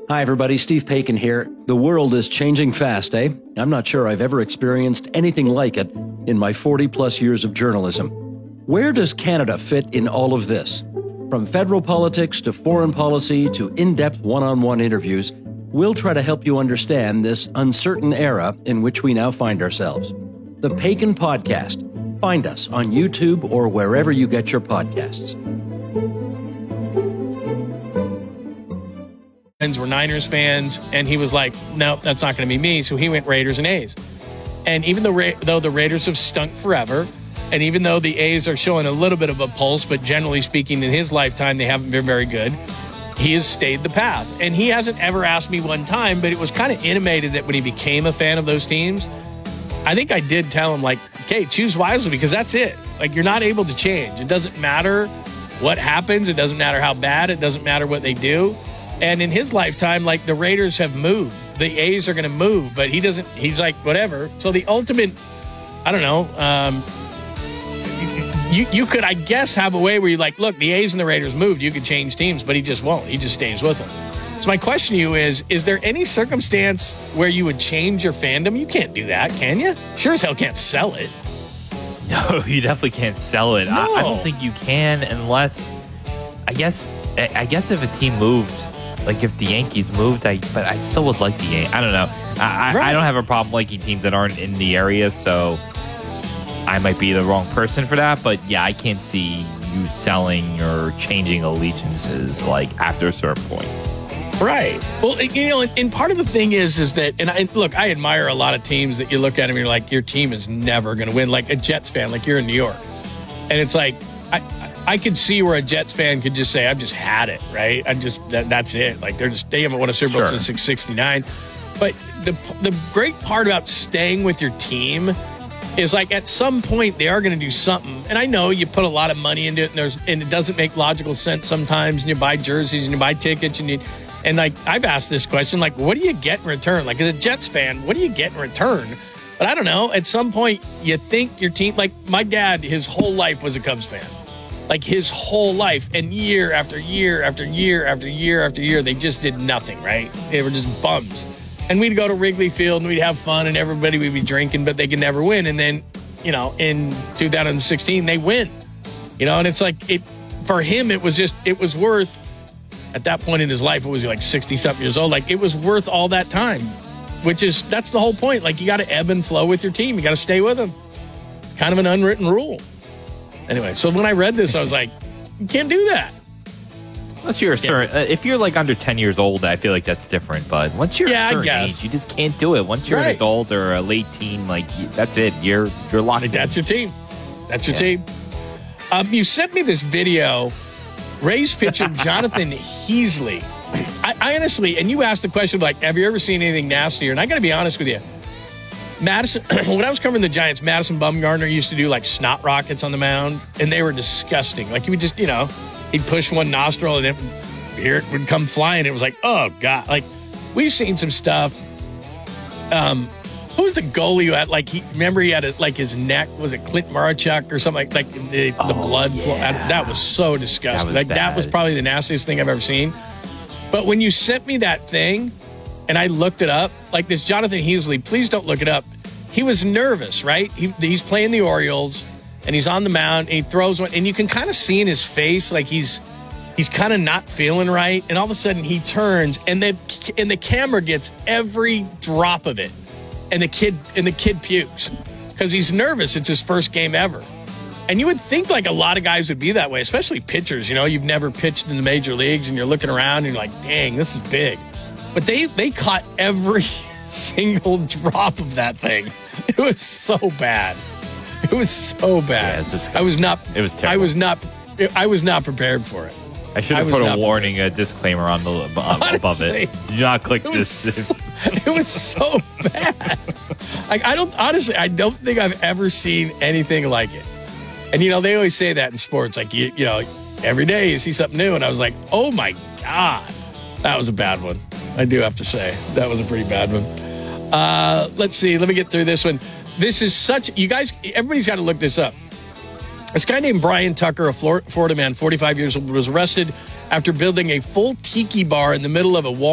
Hi, everybody. Steve Paikin here. The world is changing fast, eh? I'm not sure I've ever experienced anything like it in my 40-plus years of journalism. Where does Canada fit in all of this? From federal politics to foreign policy to in-depth one-on-one interviews, we'll try to help you understand this uncertain era in which we now find ourselves. The Paikin Podcast. Find us on YouTube or wherever you get your podcasts. Were Niners fans, and he was like, no, that's not going to be me. So he went Raiders and A's. And even though the Raiders have stunk forever, and even though the A's are showing a little bit of a pulse, but generally speaking, in his lifetime, they haven't been very good, he has stayed the path. And he hasn't ever asked me one time, but it was kind of intimated that when he became a fan of those teams, I think I did tell him, like, okay, choose wisely, because that's it. Like, you're not able to change. It doesn't matter what happens. It doesn't matter how bad. It doesn't matter what they do. And in his lifetime, like, the Raiders have moved. The A's are going to move, but he doesn't. He's like, whatever. So the ultimate, I don't know, you could, I guess, have a way where you're like, look, the A's and the Raiders moved. You could change teams, but he just won't. He just stays with them. So my question to you is there any circumstance where you would change your fandom? You can't do that, can you? Sure as hell can't sell it. No, you definitely can't sell it. No. I don't think you can unless, I guess if a team moved, like if the Yankees moved, but I still would like the Yankees. I don't know. I don't have a problem liking teams that aren't in the area, so I might be the wrong person for that. But yeah, I can't see you selling or changing allegiances like after a certain point. Right. Well, you know, and part of the thing is that, and I admire a lot of teams that you look at and you're like, your team is never going to win. Like a Jets fan, like you're in New York, and it's like, I could see where a Jets fan could just say, I've just had it, right? That's it. Like they haven't won a Super Bowl since 1969. But the great part about staying with your team is, like, at some point they are going to do something. And I know you put a lot of money into it, and it doesn't make logical sense sometimes. And you buy jerseys and you buy tickets, and like I've asked this question, like, what do you get in return? Like, as a Jets fan, what do you get in return? But I don't know. At some point, you think your team, like my dad, his whole life was a Cubs fan. Like his whole life, and year after year after year after year after year, they just did nothing, right? They were just bums. And we'd go to Wrigley Field and we'd have fun and everybody would be drinking, but they could never win. And then, you know, in 2016, they win. You know, and it's like, for him, it was worth, at that point in his life, it was like 60-something years old. Like, it was worth all that time, that's the whole point. Like, you got to ebb and flow with your team. You got to stay with them. Kind of an unwritten rule. Anyway, so when I read this, I was like, you can't do that. Unless you're a certain, if you're like under 10 years old, I feel like that's different. But once you're a certain age, you just can't do it. Once you're an adult or a late teen, like, that's it. You're locked in. That's your team. That's your team. You sent me this video. Rays pitcher Jonathan Heasley. I honestly, and you asked the question, like, have you ever seen anything nastier? And I got to be honest with you. Madison, when I was covering the Giants, Madison Bumgarner used to do like snot rockets on the mound, and they were disgusting. Like, he would just, he'd push one nostril and here it would come flying. It was like, oh God. Like, we've seen some stuff. Who was the goalie who had, like, he had his neck, was it Clint Marachuk or something like the blood flow? That was so disgusting. That was probably the nastiest thing I've ever seen. But when you sent me that thing, and I looked it up, like, this Jonathan Heasley, please don't look it up. He was nervous, right? He's playing the Orioles, and he's on the mound, and he throws one, and you can kind of see in his face, like, he's kind of not feeling right, and all of a sudden he turns, and the camera gets every drop of it, and the kid pukes because he's nervous. It's his first game ever. And you would think, like, a lot of guys would be that way, especially pitchers. You've never pitched in the major leagues, and you're looking around, and you're like, dang, this is big. But they caught every single drop of that thing. It was so bad. It was so bad. Yeah, it's disgusting. It was terrible. I was not prepared for it. I should have put a warning, a disclaimer on above it. Do not click this. It was so bad. Like, I don't think I've ever seen anything like it. And they always say that in sports, like, every day you see something new. And I was like, oh my God, that was a bad one. I do have to say that was a pretty bad one. Let's see. Let me get through this one. This is you guys, everybody's got to look this up. This guy named Brian Tucker, a Florida man, 45 years old, was arrested after building a full tiki bar in the middle of a